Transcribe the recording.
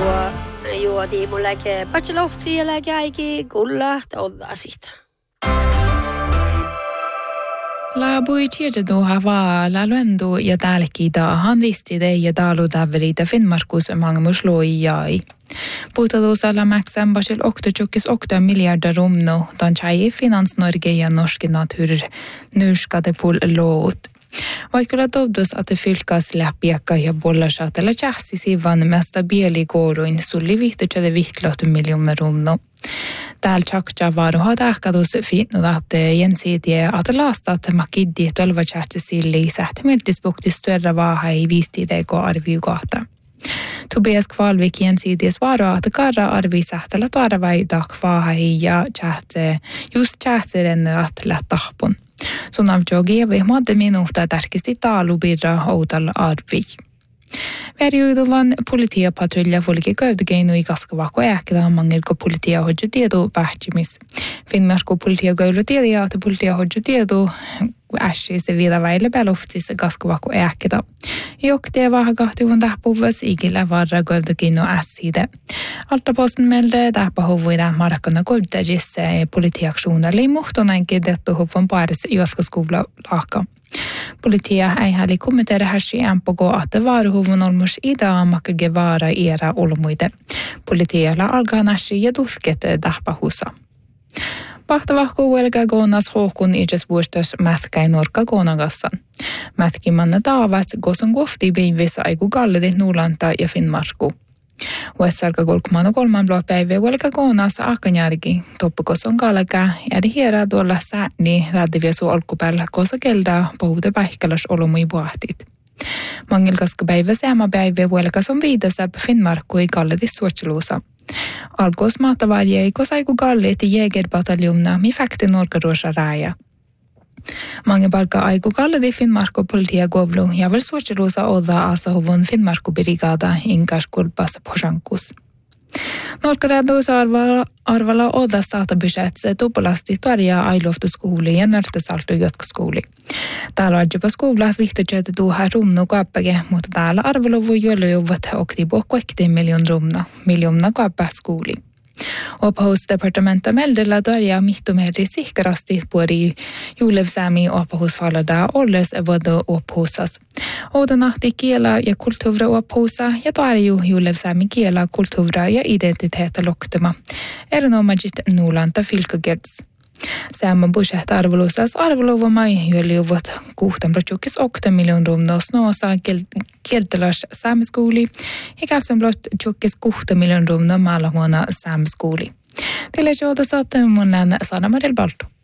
juodi mulleke bachelorti lägäiki kullat odda siitä. La buitieddo hava la luendu ja tälkida handistide ja taludaverida Finnmarkus mangamus loijai. Puhtaduusa la maksan basil 8,8 miljarder romno dan chai Finans Norge ja norske natur nurskade pol loot. Vaikka toivtus, että fylkas läpiäkkä ja bollasatella tjähtisi vaan mesta bieli koruin sulli vihtetsöde vihtlottu miljoner romno. Täällä tjakja varu hada ähkadus fiitnudat jensiitie at lastat makiddi tolva tjähtisi lisähti miltisbukti större vaha ei viistiideko arviugahta. Tobias Kvalvik jensiities varu at karra arvisähtellä tuaravaida vaha ja tjähtse just tjähtseren at lähtahpun. Sunav jogi vihmadde minuuttaa tärkeästi taalubirra outal arvi. Verjuuduvan politiapatrulja volki köydgeinu i kaskavako äkkiä mangilko politia hodju tiedu pähtimis. Finnmarku politia göylu tiedia, että politia hodju tiedu ässi se vielä väille beloftis kaskavako äkkiä. Joktee vahkahtivun tähpuvas ikillä varra köydgeinu ässide. Altaposten melde tähpahuvuida markkana köydäjisse politiaksjonerli muhtonenkin dettuhuvun parissa juoskaskoula laakka. Politia ei häli kommentera härsi ämpoko, että vaaruhuvun olmus idaamakke vaara iera olmuide. Politialla alkaa näsi ja tusket tähpahussa. Pahtavahko huelkä goonas hohkun itses vuostas mätkäin norka goonagassan. Mätkimanna taavas goson kofti beivis aiku galledi Nuulanta ja Finnmarku. Uessarka 33 päivä huelkä goonas ahkanjärki toppukos on kalka ja hierää tuolla sääni radiviesu olkupäällä kosa keldaa puhuta päihkäläs olumui puhtit. Mangilkaska päivä seama päivä huelkas on viidasä Finnmarku ei galledi suotseluusa. Alkos maatavarje ei kosaiku galleeti jägerbataljonna mi fakti norkaruosa raja. Mange palka aiku galledi Finnmarku politia govlu ja vel suotseluusa odda asahuvun Finnmarku brigada inkas kulpas posankus. Norkaradus arvala odda saatabysetse tupolasti tarjaa ailoftuskuuli ja nörtesaltu jotkaskouli. Täällä on skola vihtetsötä tuohon rumnu kaappage, mutta täällä arvelu voi juovat oktibo 20 miljoona kaappaskouli. Oppahusdepartementa meldellä tarjaa mittomeri sihkarasti puori julevsäämi oppahusfallada olles voidu opphusas. Oudanahti kiela ja kulttuura opphusa ja tarjuu julevsäämi kiela, kulttuura ja identiteetä loktema. Erinomaiset Nuulanta fylkageds. Säämän budget arvelusas arveluvamai juoliuvat 6,8 miljoonaa snoosa kielteläs säämiskuuli ja käsänblott 6 miljoonaa maalahuona säämiskuuli. Teille joota saatte munnen Sanna Maril Balto.